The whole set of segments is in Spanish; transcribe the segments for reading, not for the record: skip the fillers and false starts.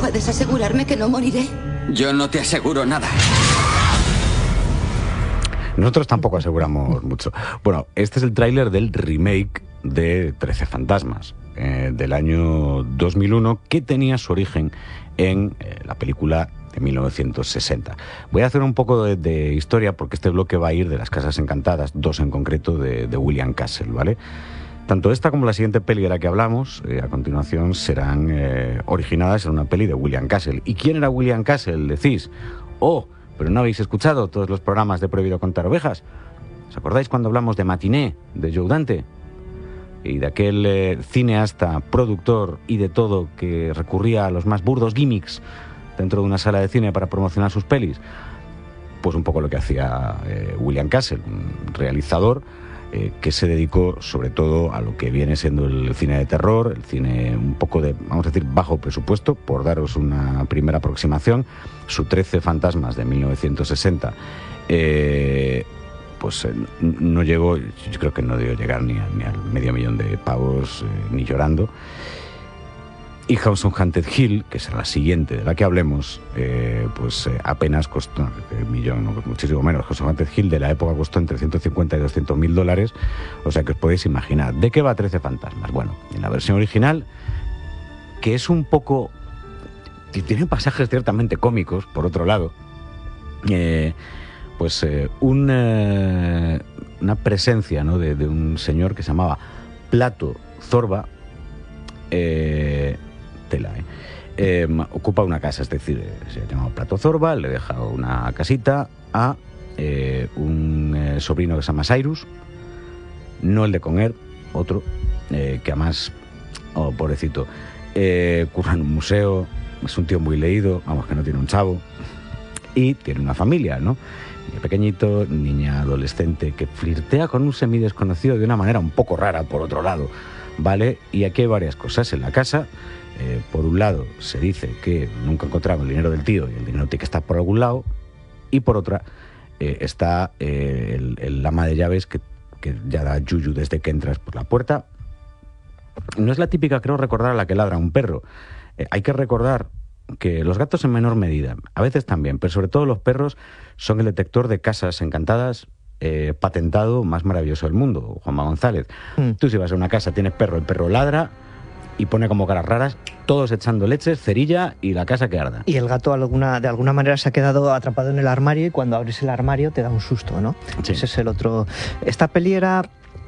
¿Puedes asegurarme que no moriré? Yo no te aseguro nada. Nosotros tampoco aseguramos mucho. Bueno, este es el tráiler del remake de 13 fantasmas, del año 2001, que tenía su origen en la película de 1960. Voy a hacer un poco de historia porque este bloque va a ir de Las Casas Encantadas, dos en concreto de William Castle, ¿vale? Tanto esta como la siguiente peli de la que hablamos a continuación serán originadas en una peli de William Castle. ¿Y quién era William Castle? Decís, pero no habéis escuchado todos los programas de Prohibido Contar Ovejas. ¿Os acordáis cuando hablamos de Matiné, de Joe Dante? Y de aquel cineasta, productor y de todo que recurría a los más burdos gimmicks dentro de una sala de cine para promocionar sus pelis. Pues un poco lo que hacía William Castle, un realizador que se dedicó sobre todo a lo que viene siendo el cine de terror, el cine un poco de, vamos a decir, bajo presupuesto, por daros una primera aproximación. Su 13 fantasmas de 1960 no llegó, yo creo que no debió llegar ni al $500,000 de pavos, ni llorando. Y House on Haunted Hill, que será la siguiente de la que hablemos, apenas costó muchísimo menos. House on Haunted Hill de la época costó entre $150,000 y $200,000, o sea que os podéis imaginar. ¿De qué va 13 fantasmas? Bueno, en la versión original, que es un poco... tiene pasajes ciertamente cómicos, por otro lado, una presencia, ¿no?, de un señor que se llamaba Plato Zorba. Ocupa una casa, es decir, se llama Plato Zorba, le deja una casita a un sobrino que se llama Cyrus, no el de Conner, otro, que además, pobrecito, curra en un museo, es un tío muy leído, vamos, que no tiene un chavo, y tiene una familia, ¿no? Niño pequeñito, niña adolescente, que flirtea con un semidesconocido de una manera un poco rara, por otro lado, ¿vale? Y aquí hay varias cosas en la casa. Por un lado, se dice que nunca encontraron el dinero del tío y el dinero tiene que estar por algún lado. Y por otra, está el ama de llaves que ya da yuyu desde que entras por la puerta. No es la típica, creo recordar, a la que ladra un perro. Hay que recordar que los gatos en menor medida, a veces también, pero sobre todo los perros, son el detector de casas encantadas patentado más maravilloso del mundo, Juanma González. Tú si vas a una casa, tienes perro, el perro ladra y pone como caras raras, todos echando leches, cerilla y la casa que arda. Y el gato de alguna manera se ha quedado atrapado en el armario y cuando abres el armario te da un susto, ¿no? Sí. Ese es el otro. Esta peli era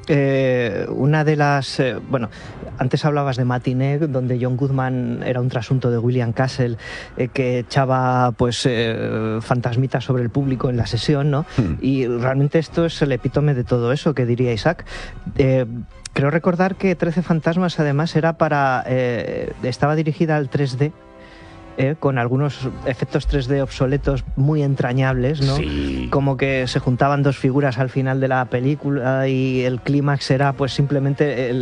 una de las... antes hablabas de Matiné, donde John Goodman era un trasunto de William Castle que echaba fantasmitas sobre el público en la sesión, ¿no? Y realmente esto es el epítome de todo eso, que diría Isaac. Creo recordar que 13 fantasmas además estaba dirigida al 3D, con algunos efectos 3D obsoletos muy entrañables, ¿no? Sí. Como que se juntaban dos figuras al final de la película y el clímax era pues simplemente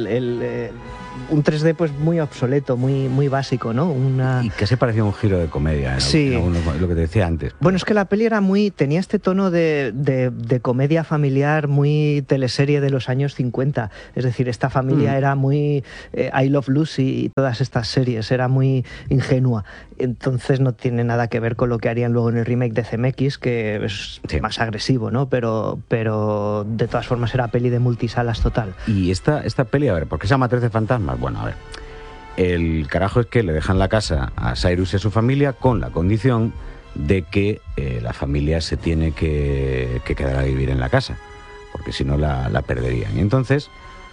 un 3D pues muy obsoleto, muy básico, ¿no? Y que se parecía a un giro de comedia, sí. Lo que te decía antes. Bueno, es que la peli tenía este tono de comedia familiar muy teleserie de los años 50. Es decir, esta familia era muy I Love Lucy y todas estas series, era muy ingenua. Entonces no tiene nada que ver con lo que harían luego en el remake de CMX, que es más agresivo, ¿no? Pero de todas formas era peli de multisalas total. Y esta peli, a ver, ¿por qué se llama 13 fantasmas? Bueno, a ver, el carajo es que le dejan la casa a Cyrus y a su familia con la condición de que la familia se tiene que quedar a vivir en la casa, porque si no la perderían. Y entonces,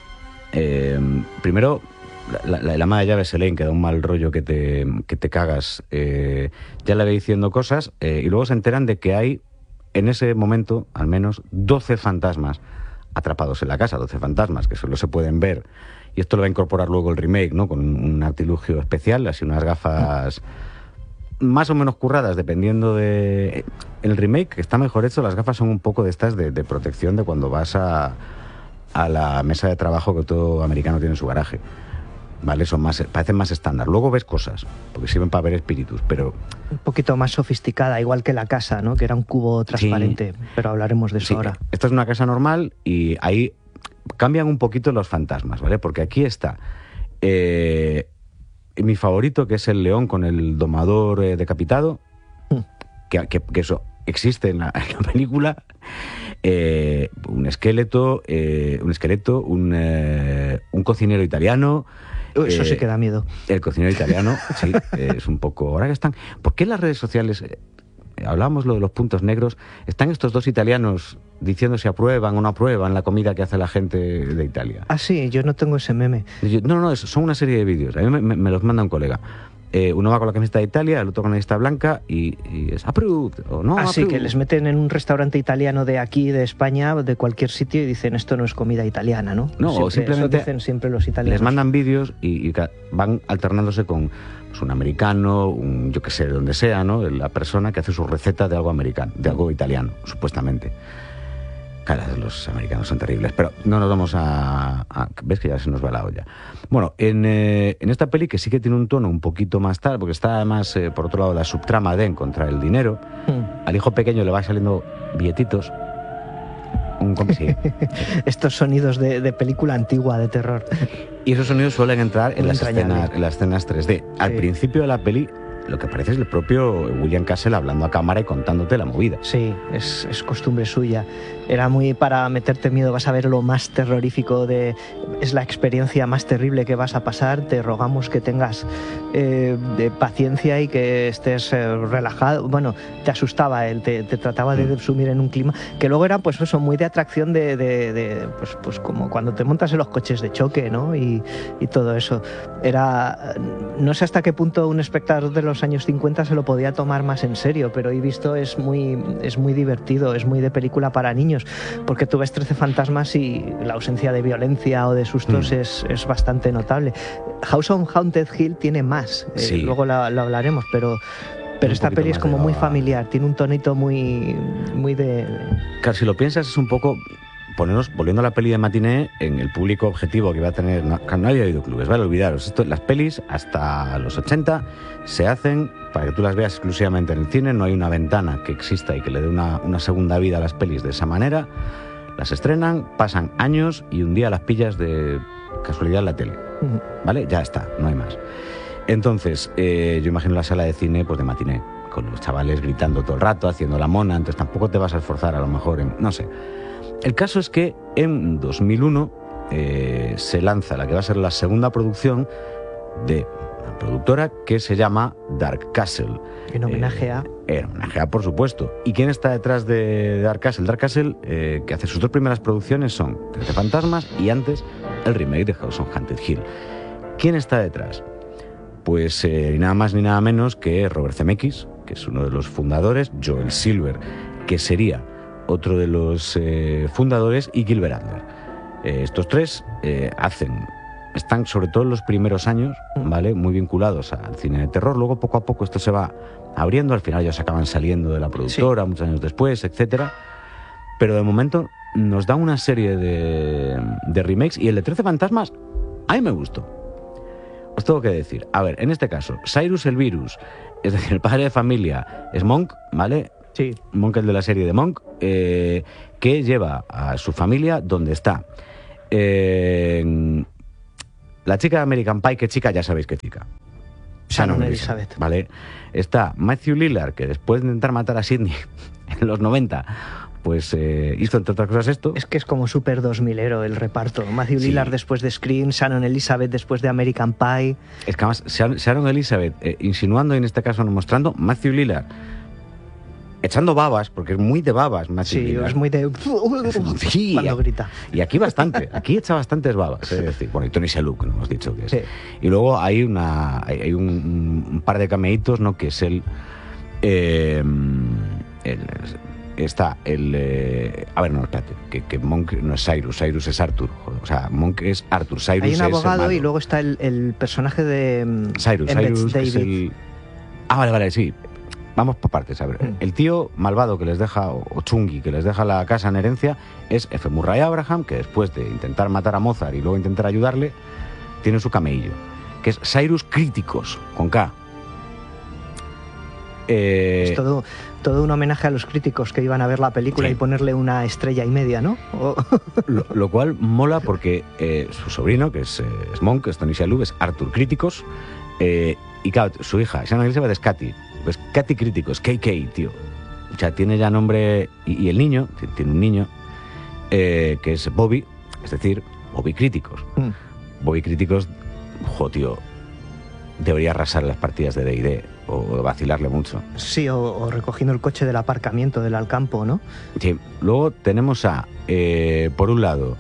primero, la ama de llaves, Elaine, que da un mal rollo que te cagas, ya le va diciendo cosas, y luego se enteran de que hay, en ese momento, al menos 12 fantasmas atrapados en la casa, 12 fantasmas que solo se pueden ver. Y esto lo va a incorporar luego el remake, ¿no? Con un artilugio especial, así unas gafas más o menos curradas, dependiendo de... En el remake, que está mejor hecho, las gafas son un poco de estas de protección de cuando vas a la mesa de trabajo que todo americano tiene en su garaje. ¿Vale? Parecen más estándar. Luego ves cosas, porque sirven para ver espíritus, pero... Un poquito más sofisticada, igual que la casa, ¿no? Que era un cubo transparente, sí. Pero hablaremos de eso ahora. Esta es una casa normal y ahí cambian un poquito los fantasmas, ¿vale? Porque aquí está mi favorito, que es el león con el domador decapitado, que eso existe en la película. Un esqueleto, un cocinero italiano. Eso sí que da miedo. El cocinero italiano, sí, es un poco... Ahora que están... ¿Por qué en las redes sociales, hablábamos lo de los puntos negros, están estos dos italianos diciendo si aprueban o no aprueban la comida que hace la gente de Italia? Ah, sí, yo no tengo ese meme. No, son una serie de vídeos. A mí me los manda un colega. Uno va con la camiseta de Italia, el otro con la camiseta blanca y es approved o no. Así approved. que les meten en un restaurante italiano de aquí, de España, de cualquier sitio y dicen esto no es comida italiana, ¿no? No, o simplemente eso dicen siempre los italianos. Les mandan vídeos y van alternándose con pues, un americano, yo que sé, de donde sea, ¿no? La persona que hace su receta de algo americano, de algo italiano, supuestamente. Claro, los americanos son terribles, pero no nos vamos a... ¿Ves que ya se nos va la olla? Bueno, en esta peli, que sí que tiene un tono un poquito más tal, porque está además, por otro lado, la subtrama de encontrar el dinero. Al hijo pequeño le va saliendo billetitos. Sí. Estos sonidos de película antigua, de terror. Y esos sonidos suelen entrar en las escenas 3D. Al principio de la peli, lo que parece es el propio William Castle hablando a cámara y contándote la movida. Sí, es costumbre suya. Era muy para meterte miedo, vas a ver lo más terrorífico, es la experiencia más terrible que vas a pasar, te rogamos que tengas de paciencia y que estés relajado. Bueno, te asustaba él, te trataba de sumir en un clima que luego era pues eso, muy de atracción pues como cuando te montas en los coches de choque, ¿no? Y todo eso. Era, no sé hasta qué punto un espectador de los años 50 se lo podía tomar más en serio, pero he visto es muy divertido, es muy de película para niños, porque tú ves 13 fantasmas y la ausencia de violencia o de sustos es bastante notable. House on Haunted Hill tiene más, sí. Luego lo hablaremos, pero esta peli es como muy familiar, tiene un tonito muy de... Claro, si lo piensas es un poco... volviendo a la peli de matiné, en el público objetivo que va a tener... No había videoclubes, vale, olvidaros. Las pelis, hasta los 80, se hacen para que tú las veas exclusivamente en el cine. No hay una ventana que exista y que le dé una segunda vida a las pelis de esa manera. Las estrenan, pasan años y un día las pillas de casualidad en la tele. ¿Vale? Ya está, no hay más. Entonces, yo imagino la sala de cine pues de matiné, con los chavales gritando todo el rato, haciendo la mona. Entonces tampoco te vas a esforzar a lo mejor en... No sé. El caso es que en 2001 se lanza la que va a ser la segunda producción de una productora que se llama Dark Castle. En homenaje a... En homenaje a, por supuesto. ¿Y quién está detrás de Dark Castle? Dark Castle, que hace sus dos primeras producciones, son 13 fantasmas y antes el remake de House on Haunted Hill. ¿Quién está detrás? Pues ni nada más ni nada menos que Robert Zemeckis, que es uno de los fundadores, Joel Silver, que sería otro de los fundadores, y Gilbert Adler. Estos tres están sobre todo en los primeros años, ¿vale? Muy vinculados al cine de terror. Luego poco a poco esto se va abriendo, al final ellos acaban saliendo de la productora, sí, muchos años después, etcétera. Pero de momento nos dan una serie de remakes, y el de 13 fantasmas a mí me gustó. Os tengo que decir, a ver, en este caso, Cyrus el Virus, es decir, el padre de familia, es Monk, ¿vale? Sí. Monk, el de la serie de Monk, que lleva a su familia donde está. La chica de American Pie, ¿qué chica? Ya sabéis qué chica. Shannon Elizabeth. Vale. Está Matthew Lillard, que después de intentar matar a Sidney en los 90, pues hizo entre otras cosas esto. Es que es como súper 2000ero el reparto. Matthew Lillard después de Scream, Shannon Elizabeth después de American Pie. Es que además Shannon Elizabeth insinuando, y en este caso no mostrando, Matthew Lillard echando babas, porque es muy de babas Matthew Lillard. Es muy de... Sí, cuando grita. Y aquí bastante, aquí echa bastantes babas, es decir, bueno, y Tony Shalhoub, no hemos dicho que es. Sí. Y luego hay un par de cameitos, ¿no? Que es está el... a ver, no, espérate, que Monk no es Cyrus es Arthur. Joder, o sea, Monk es Arthur, Cyrus es... Hay un abogado el y luego está el personaje de... Cyrus David. Es el... Ah, vale, sí. Vamos por partes, a ver. El tío malvado que les deja, o Chungi, que les deja la casa en herencia, es F. Murray Abraham, que después de intentar matar a Mozart y luego intentar ayudarle, tiene su camello, que es Cyrus Críticos, con K. Es todo un homenaje a los críticos que iban a ver la película, sí, y ponerle 1,5 estrellas, ¿no? Lo cual mola porque su sobrino, que es Monk, es Tony Shalhoub, es Arthur Críticos, Y claro, su hija, Shannon Elizabeth es Katy. Pues Katy Críticos, KK, tío. O sea, tiene ya nombre... Y el niño, tiene un niño, que es Bobby, es decir, Bobby Críticos. Bobby Críticos, tío, debería arrasar las partidas de D&D o vacilarle mucho. Sí, o recogiendo el coche del aparcamiento del Alcampo, ¿no? Sí. Luego tenemos por un lado,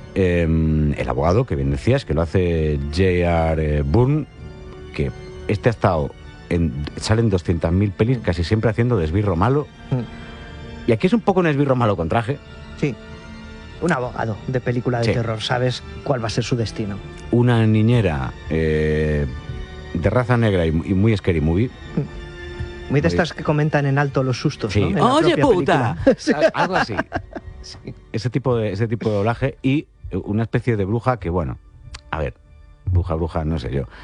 el abogado, que bien decías, que lo hace J.R. Bourne, que ha estado salen 200.000 pelis, casi siempre haciendo de esbirro malo. Y aquí es un poco un esbirro malo con traje. Sí. Un abogado de película de terror, sabes cuál va a ser su destino. Una niñera de raza negra y muy scary movie. Muy de estas que comentan en alto los sustos, sí. ¿no? ¡Oye, puta! Algo así. Sí. Ese tipo de doblaje y una especie de bruja que, bueno, a ver, bruja, no sé yo.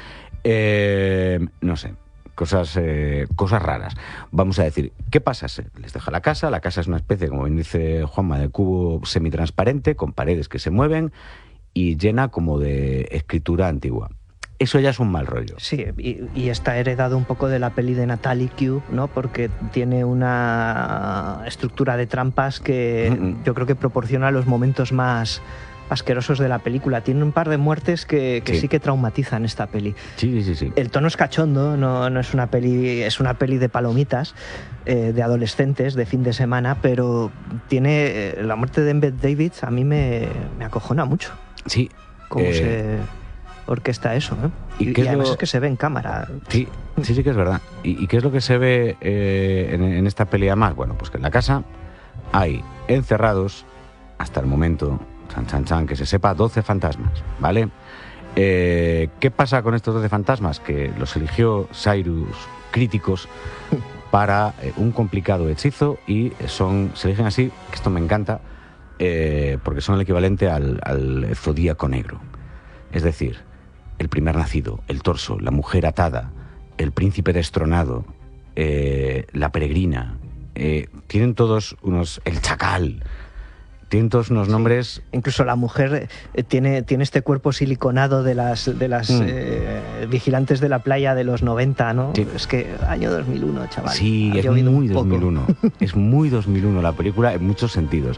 No sé, cosas raras. Vamos a decir, ¿qué pasa? Se les deja la casa es una especie, como bien dice Juanma, de cubo semitransparente, con paredes que se mueven y llena como de escritura antigua. Eso ya es un mal rollo. Sí, y está heredado un poco de la peli de Natalie Cube, ¿no? Porque tiene una estructura de trampas que yo creo que proporciona los momentos más asquerosos de la película. Tiene un par de muertes que sí que traumatizan esta peli. Sí. El tono es cachondo, no es una peli, es una peli de palomitas, de adolescentes, de fin de semana, pero tiene la muerte de Embeth Davidtz, a mí me acojona mucho. Sí. Cómo se orquesta eso, ¿no? Y además es que se ve en cámara. Sí que es verdad. ¿Y qué es lo que se ve en esta peli además? Bueno, pues que en la casa hay encerrados, hasta el momento, que se sepa, 12 fantasmas, ¿vale? ¿Qué pasa con estos 12 fantasmas? Que los eligió Cyrus Críticos para un complicado hechizo y se eligen así, que esto me encanta, porque son el equivalente al zodíaco negro. Es decir, el primer nacido, el torso, la mujer atada, el príncipe destronado, la peregrina, tienen todos el chacal. Tienen todos unos nombres... Incluso la mujer tiene este cuerpo siliconado de las vigilantes de la playa de los 90, ¿no? Sí. Es que año 2001, chaval. Sí, es muy 2001. Es muy 2001 la película en muchos sentidos.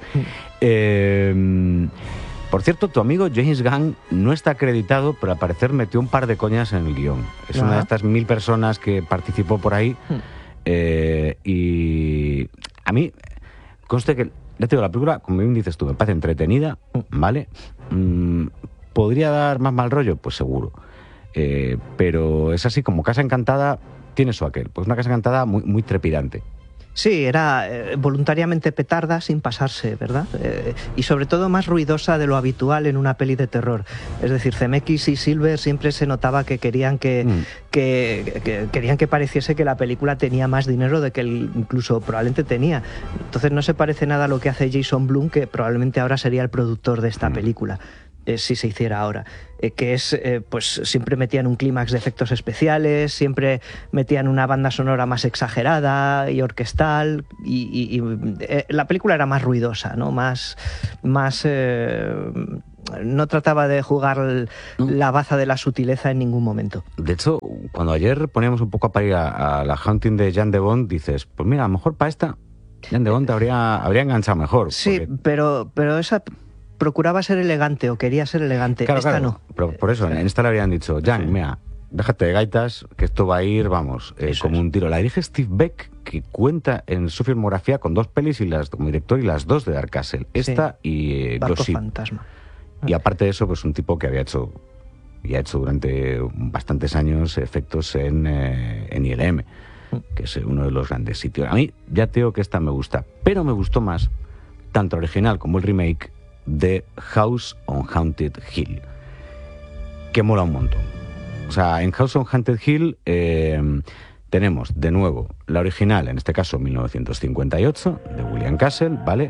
Por cierto, tu amigo James Gunn no está acreditado, pero al parecer metió un par de coñas en el guión. Es una de estas 1000 personas que participó por ahí. Y a mí, conste que... Ya te digo, la película, como bien dices tú, me parece entretenida, ¿vale? ¿Podría dar más mal rollo? Pues seguro. Pero es así, como Casa Encantada, tiene su aquel. Pues una Casa Encantada muy, muy trepidante. Sí, era voluntariamente petarda sin pasarse, ¿verdad? Y sobre todo más ruidosa de lo habitual en una peli de terror. Es decir, Zemeckis y Silver siempre se notaba que querían querían que pareciese que la película tenía más dinero de que él incluso probablemente tenía. Entonces no se parece nada a lo que hace Jason Blum, que probablemente ahora sería el productor de esta película. Si se hiciera ahora, que es, pues siempre metían un clímax de efectos especiales, siempre metían una banda sonora más exagerada y orquestal, y la película era más ruidosa, ¿no? Más no trataba de jugar la baza de la sutileza en ningún momento. De hecho, cuando ayer poníamos un poco a parir a la Haunting de Jan de Bont, dices, pues mira, a lo mejor para esta Jan de Bont habría enganchado mejor. Sí, porque... pero esa... procuraba ser elegante o quería ser elegante. Claro, esta claro. no. Pero por eso, en esta le habrían dicho, Jan, mira, déjate de gaitas, que esto va a ir, vamos, como un tiro. La dirige Steve Beck, que cuenta en su filmografía con 2 pelis como director y las 2 de Dark Castle. Esta y Barco Glossip. Fantasma. Y aparte de eso, pues un tipo que había hecho durante bastantes años efectos en ILM, que es uno de los grandes sitios. A mí ya te digo que esta me gusta, pero me gustó más tanto el original como el remake de House on Haunted Hill, que mola un montón. O sea, en House on Haunted Hill tenemos de nuevo la original, en este caso 1958, de William Castle, ¿vale?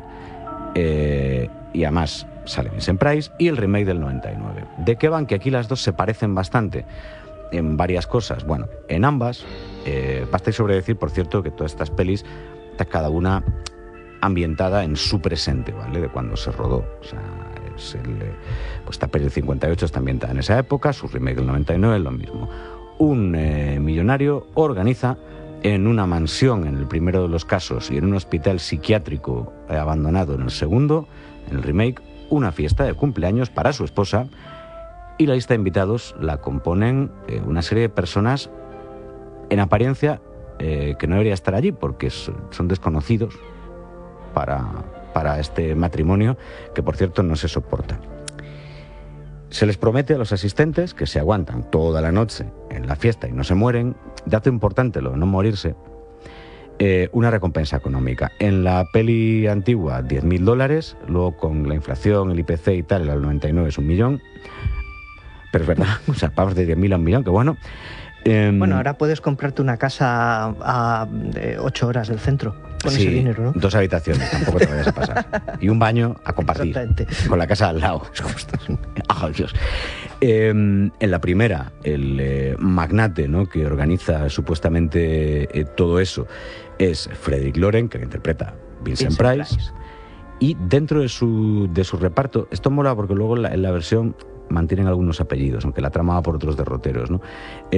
Y además sale Vincent Price, y el remake del 99. ¿De qué van? Que aquí las dos se parecen bastante en varias cosas. Bueno, en ambas, basta sobre decir, por cierto, que todas estas pelis, está cada una ambientada en su presente, ¿vale? De cuando se rodó. O sea, pues esta peli del 58 está ambientada en esa época, su remake del 99 es lo mismo. un millonario organiza en una mansión en el primero de los casos y en un hospital psiquiátrico abandonado en el segundo, en el remake, una fiesta de cumpleaños para su esposa, y la lista de invitados la componen una serie de personas en apariencia que no debería estar allí porque son desconocidos para este matrimonio, que por cierto no se soporta. Se les promete a los asistentes que se aguantan toda la noche en la fiesta y no se mueren, dato importante lo de no morirse, una recompensa económica. En la peli antigua, $10.000, luego con la inflación, el IPC y tal, el 99 es 1 millón, pero es verdad, o sea, pagos de 10.000 a 1 millón, que bueno. Bueno, ahora puedes comprarte una casa a 8 horas del centro con ese dinero, ¿no? 2 habitaciones, tampoco te vayas a pasar. Y un baño a compartir, con la casa al lado. ¡Oh, Dios! En la primera, el magnate, ¿no?, que organiza supuestamente todo eso es Frederick Loren, que lo interpreta Vincent Price. Y dentro de su reparto, esto mola porque luego en la versión mantienen algunos apellidos, aunque la trama va por otros derroteros, ¿no?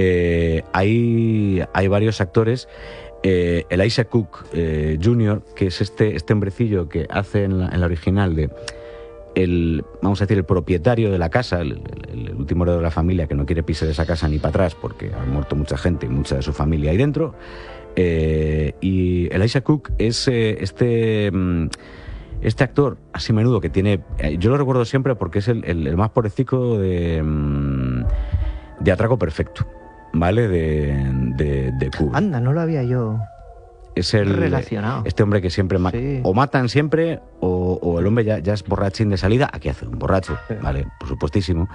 Hay varios actores. Elijah Cook Jr., que es este hombrecillo que hace en la original vamos a decir, el propietario de la casa, el último heredero de la familia, que no quiere pisar esa casa ni para atrás porque ha muerto mucha gente y mucha de su familia ahí dentro. Y Elijah Cook es este actor así menudo que tiene, yo lo recuerdo siempre porque es el más pobrecito de Atraco Perfecto, ¿vale? De Kubrick. Anda, no lo había yo es relacionado. Este hombre que siempre o matan siempre o el hombre ya es borrachín de salida. Aquí hace un borracho, ¿vale? Por supuestísimo.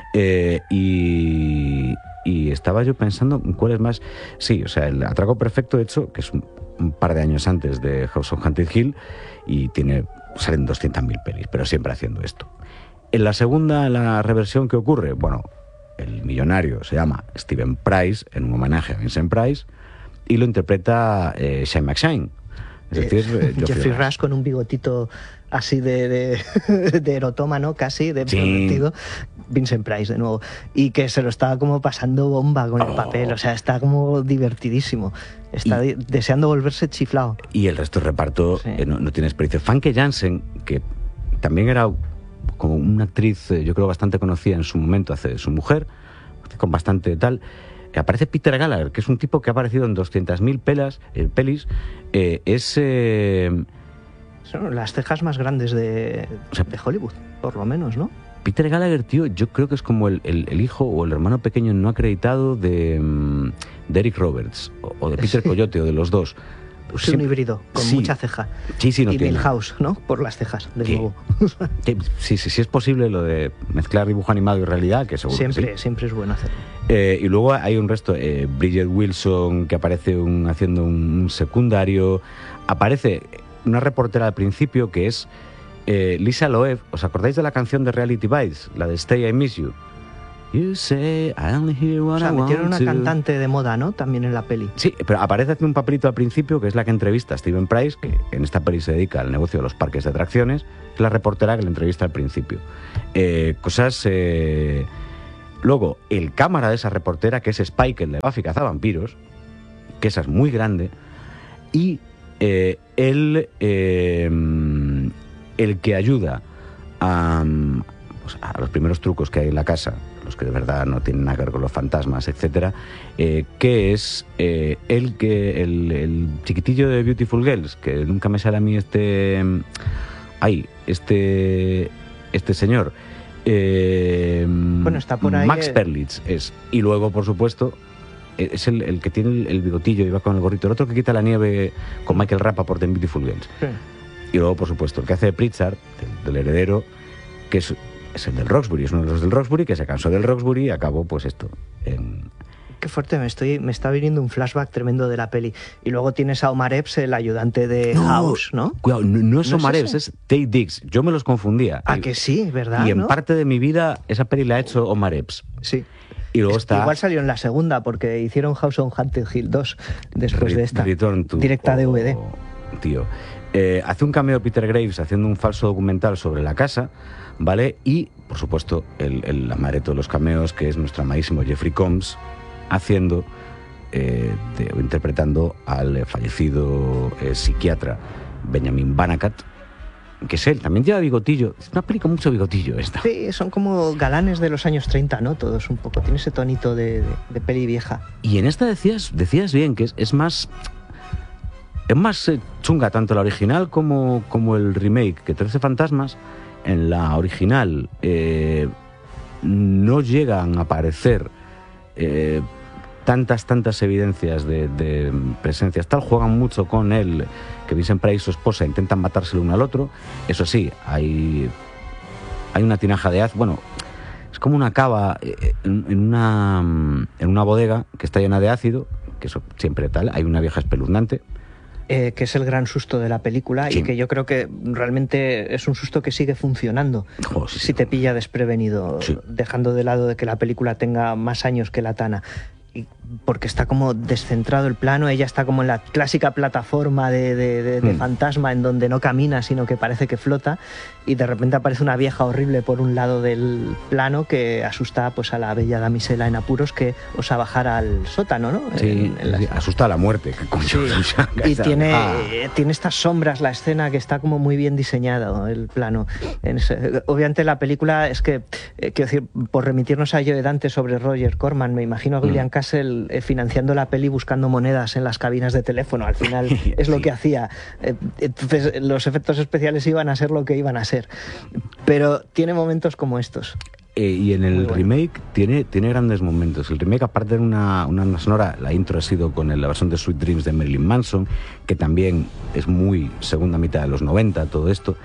Y estaba yo pensando en cuál es más. Sí, o sea, el Atraco Perfecto, de hecho, que es un par de años antes de House on Haunted Hill, y salen 200.000 pelis, pero siempre haciendo esto. En la segunda, la reversión que ocurre, bueno, el millonario se llama Steven Price, en un homenaje a Vincent Price, y lo interpreta Shane McShane. Es decir, Jeffrey Rush con un bigotito así de erotómano, casi, de prometido. Vincent Price, de nuevo. Y que se lo está como pasando bomba con el papel. O sea, está como divertidísimo. Está deseando volverse chiflado. Y el resto del reparto no tiene experiencia. Famke Janssen, que también era como una actriz, yo creo, bastante conocida en su momento, hace de su mujer, con bastante tal. Aparece Peter Gallagher, que es un tipo que ha aparecido en 200.000 pelis. Son las cejas más grandes de Hollywood, por lo menos, ¿no? Peter Gallagher, tío, yo creo que es como el hijo o el hermano pequeño no acreditado de Eric Roberts, o de Peter Coyote, o de los dos. Es un híbrido, con mucha ceja. Sí, no y tiene. Milhouse, ¿no? Por las cejas, de nuevo. Sí, es posible lo de mezclar dibujo animado y realidad, que seguro siempre, que sí. Siempre es bueno hacerlo. Y luego hay un resto, Bridget Wilson, que aparece haciendo un secundario. Aparece una reportera al principio, que es Lisa Loeb. ¿Os acordáis de la canción de Reality Bites? La de Stay, I Miss You. You say I only hear what I want metieron una to. cantante de moda, ¿no? También en la peli. Sí, pero aparece haciendo un papelito al principio, que es la que entrevista a Steven Price, que en esta peli se dedica al negocio de los parques de atracciones. Es la reportera que le entrevista al principio. Luego, el cámara de esa reportera, que es Spike, el de Buffy Cazavampiros, que esa es muy grande. Y el que ayuda a los primeros trucos que hay en la casa, los que de verdad no tienen nada que ver con los fantasmas, etcétera, que es el chiquitillo de Beautiful Girls, que nunca me sale a mí este señor. Bueno, está por ahí. Max Perlitz es. Y luego, por supuesto, es el que tiene el bigotillo y va con el gorrito. El otro que quita la nieve con Michael Rapaport en Beautiful Girls. Sí. Y luego, por supuesto, el que hace de Pritchard, del heredero, que es el del Roxbury, es uno de los del Roxbury, que se cansó del Roxbury y acabó, pues esto, Qué fuerte, me está viniendo un flashback tremendo de la peli. Y luego tienes a Omar Epps, el ayudante de House, ¿no? Cuidado, no es Omar Epps, es Taye Diggs. Yo me los confundía. Que sí, ¿verdad? Y en ¿no? parte de mi vida esa peli la ha hecho Omar Epps. Sí. Y luego está... Igual salió en la segunda, porque hicieron House on Haunted Hill 2 después de esta. Directa DVD. Tío. Hace un cameo Peter Graves haciendo un falso documental sobre la casa, ¿vale? Y, por supuesto, la madre de todos los cameos, que es nuestro amadísimo Jeffrey Combs, haciendo, interpretando al fallecido psiquiatra Benjamin Banneker, que es él, también lleva bigotillo. Es una peli con mucho bigotillo esta. Sí, son como galanes de los años 30, ¿no? Todos un poco, tiene ese tonito de peli vieja. Y en esta decías bien que es más chunga tanto la original como el remake, que 13 fantasmas. En la original no llegan a aparecer tantas evidencias de presencias tal. Juegan mucho con él, que Vincent Price y su esposa intentan matarse el uno al otro. Eso sí, hay una tinaja de ácido. Bueno, es como una cava en una bodega que está llena de ácido, que eso siempre tal. Hay una vieja espeluznante. Que es el gran susto de la película, sí. Y que yo creo que realmente es un susto que sigue funcionando, sí, si te pilla desprevenido, sí. Dejando de lado de que la película tenga más años que la Tana. Y porque está como descentrado el plano, ella está como en la clásica plataforma de fantasma en donde no camina, sino que parece que flota, y de repente aparece una vieja horrible por un lado del plano que asusta pues a la bella damisela en apuros que osa bajar al sótano, ¿no? Sí, asusta a la muerte. Sí. Y tiene estas sombras la escena, que está como muy bien diseñado el plano. Obviamente la película es que, quiero decir, por remitirnos a Joe Dante sobre Roger Corman, me imagino a William Castle financiando la peli buscando monedas en las cabinas de teléfono. Al final es lo que hacía. Entonces los efectos especiales iban a ser lo que iban a ser. Pero tiene momentos como estos. Y en el remake tiene grandes momentos. El remake, aparte de una sonora, la intro ha sido con la versión de Sweet Dreams de Marilyn Manson, que también es muy segunda mitad de los 90, todo esto.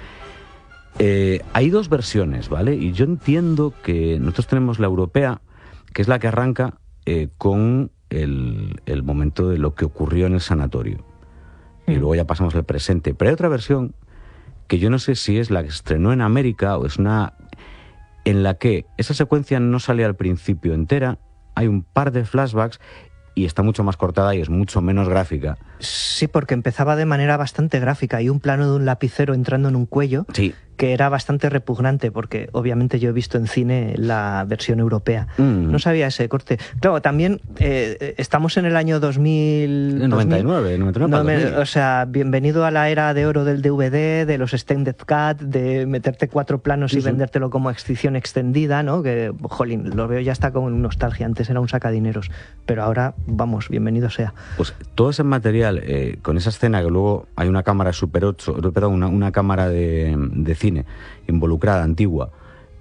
Hay dos versiones, ¿vale? Y yo entiendo que nosotros tenemos la europea, que es la que arranca con el momento de lo que ocurrió en el sanatorio. Y luego ya pasamos al presente. Pero hay otra versión que yo no sé si es la que estrenó en América o es una en la que esa secuencia no sale al principio entera, hay un par de flashbacks y está mucho más cortada y es mucho menos gráfica. Sí, porque empezaba de manera bastante gráfica. Hay un plano de un lapicero entrando en un cuello, sí, que era bastante repugnante, porque obviamente yo he visto en cine la versión europea. No sabía ese corte. Claro, también estamos en el año 2000... 99. O sea, bienvenido a la era de oro del DVD, de los Extended Cut, de meterte 4 planos y vendértelo como edición extendida, ¿no? Que, jolín, lo veo ya está con nostalgia. Antes era un sacadineros, pero ahora, vamos, bienvenido sea. Pues todo ese material, con esa escena que luego hay una cámara Super 8, perdón, una cámara de cine involucrada, antigua,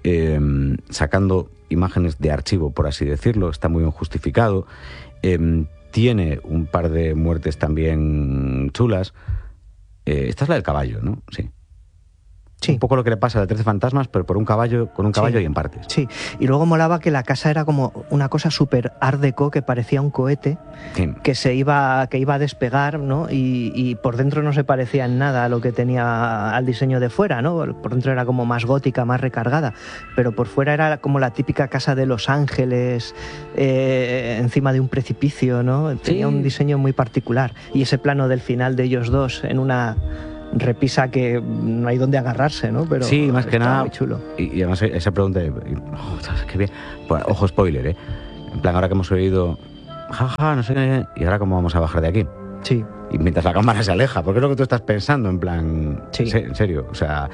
sacando imágenes de archivo, por así decirlo, está muy bien justificado. Tiene un par de muertes también chulas. Esta es la del caballo, ¿no? Sí. Sí. Un poco lo que le pasa a la 13 fantasmas, pero con un caballo y en partes. Sí, y luego molaba que la casa era como una cosa súper art deco, que parecía un cohete, sí, que iba a despegar, ¿no? Y por dentro no se parecía en nada a lo que tenía al diseño de fuera, ¿no? Por dentro era como más gótica, más recargada, pero por fuera era como la típica casa de Los Ángeles, encima de un precipicio, ¿no? Tenía un diseño muy particular. Y ese plano del final de ellos dos en una repisa que no hay donde agarrarse, ¿no? Pero sí, más que nada muy chulo. Y además esa pregunta qué bien. Pues, ojo, spoiler, en plan, ahora que hemos oído jaja, no sé qué, y ahora cómo vamos a bajar de aquí. Sí. Y mientras la cámara se aleja, porque es lo que tú estás pensando, en plan, sí, en serio, o sea,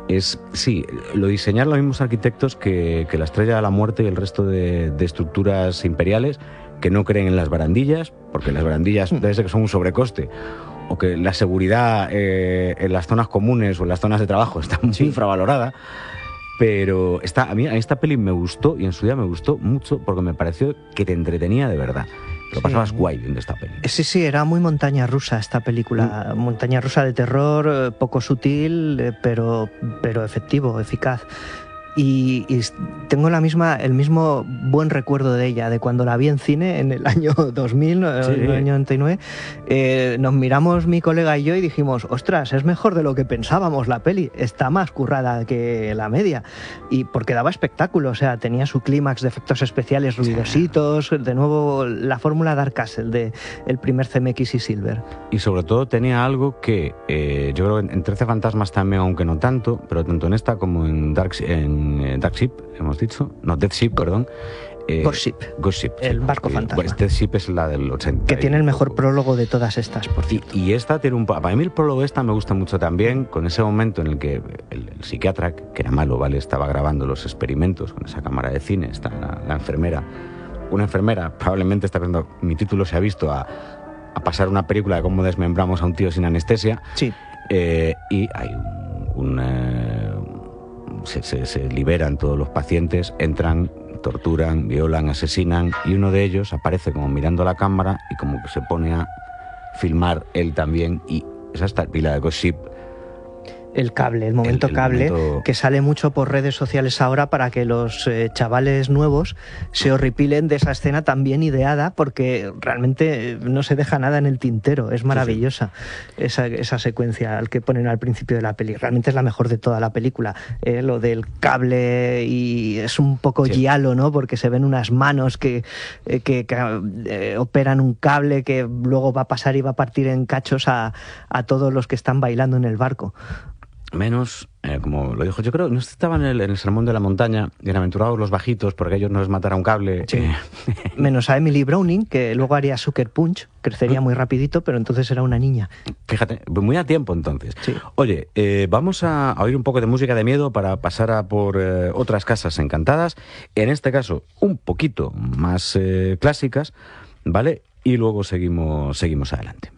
lo diseñaron los mismos arquitectos que la Estrella de la Muerte y el resto de estructuras imperiales, que no creen en las barandillas, porque las barandillas debe ser que son un sobrecoste, o que la seguridad en las zonas comunes o en las zonas de trabajo está muy infravalorada. Pero a mí esta peli me gustó, y en su día me gustó mucho, porque me pareció que te entretenía de verdad. Lo pasabas guay viendo esta peli. Sí, era muy montaña rusa esta película. Montaña rusa de terror, poco sutil, pero efectivo, eficaz. Y tengo el mismo buen recuerdo de ella, de cuando la vi en cine en el año 2000, el año 99. Nos miramos mi colega y yo y dijimos, ostras, es mejor de lo que pensábamos la peli, está más currada que la media. Y porque daba espectáculo, o sea, tenía su clímax de efectos especiales ruidositos, de nuevo la fórmula Dark Castle de el primer CMX y Silver. Y sobre todo tenía algo que yo creo en 13 fantasmas también, aunque no tanto, pero tanto en esta como en Dark Ship, hemos dicho, no, Death Ship, perdón, Ghost Ship. Ghost Ship, El barco fantasma. Este Ship es la del 80. Que tiene el mejor prólogo de todas estas, por cierto. Y esta tiene un... Para mí el prólogo esta me gusta mucho también, con ese momento en el que el psiquiatra, que era malo, ¿vale? Estaba grabando los experimentos con esa cámara de cine, está la enfermera. Una enfermera probablemente está viendo, mi título se ha visto a pasar una película de cómo desmembramos a un tío sin anestesia. Sí. Y hay se liberan todos los pacientes, entran, torturan, violan, asesinan, y uno de ellos aparece como mirando la cámara y como que se pone a filmar él también, y esa está el pila de Ghost Ship. El cable, el momento cable, que sale mucho por redes sociales ahora para que los chavales nuevos se horripilen de esa escena tan bien ideada, porque realmente no se deja nada en el tintero. Es maravillosa esa secuencia al que ponen al principio de la peli. Realmente es la mejor de toda la película. Lo del cable, y es un poco giallo, ¿no? Porque se ven unas manos que operan un cable que luego va a pasar y va a partir en cachos a todos los que están bailando en el barco. Menos, como lo dijo, yo creo, no estaban en el Sermón de la Montaña, bienaventurados los bajitos, porque ellos no les matara un cable. Sí. Menos a Emily Browning, que luego haría Sucker Punch, crecería muy rapidito, pero entonces era una niña. Fíjate, muy a tiempo entonces. Sí. Oye, vamos a oír un poco de música de miedo para pasar a por otras casas encantadas, en este caso un poquito más clásicas, ¿vale? Y luego seguimos adelante.